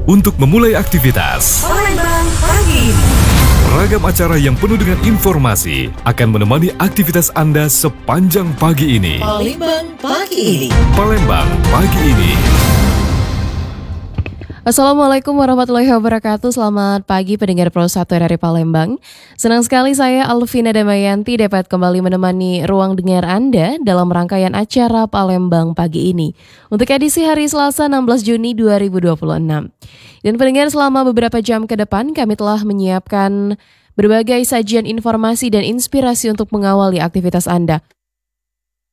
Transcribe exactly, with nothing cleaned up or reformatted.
untuk memulai aktivitas. Palembang pagi ini. Ragam acara yang penuh dengan informasi akan menemani aktivitas Anda sepanjang pagi ini. Palembang pagi ini. Palembang pagi ini. Assalamualaikum warahmatullahi wabarakatuh. Selamat pagi pendengar Pro satu R R I Palembang. Senang sekali saya Alvina Damayanti dapat kembali menemani ruang dengar Anda dalam rangkaian acara Palembang pagi ini untuk edisi hari Selasa enam belas Juni dua ribu dua puluh enam. Dan pendengar, selama beberapa jam ke depan kami telah menyiapkan berbagai sajian informasi dan inspirasi untuk mengawali aktivitas Anda.